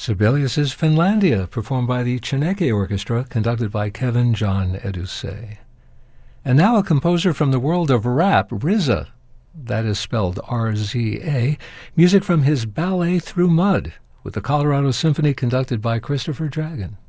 Sibelius's Finlandia, performed by the Chineke Orchestra, conducted by Kevin John Edusei. And now a composer from the world of rap, RZA, that is spelled R-Z-A, music from his Ballet Through Mud, with the Colorado Symphony conducted by Christopher Dragon.